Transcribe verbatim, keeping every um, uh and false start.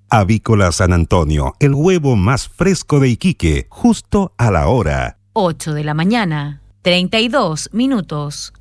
Avícola San Antonio, el huevo más fresco de Iquique, justo a la hora. ocho de la mañana, treinta y dos minutos.